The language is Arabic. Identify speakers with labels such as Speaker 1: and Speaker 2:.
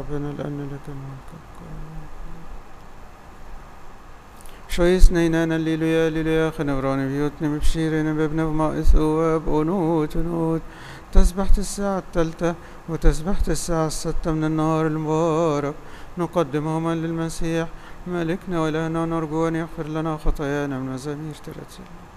Speaker 1: ربنا لأن لك الملك. شويس نينانا الليلويا الليلويا خنوراني بيوتني ببشيرين بابن بمائس وبأنوت ونوت. تسبحت الساعة الثالثة وتسبحت الساعة 6 من النهار المبارك نقدمهما للمسيح ملكنا ولهنا ونرجو أن يغفر لنا خطايانا من مزامير 30.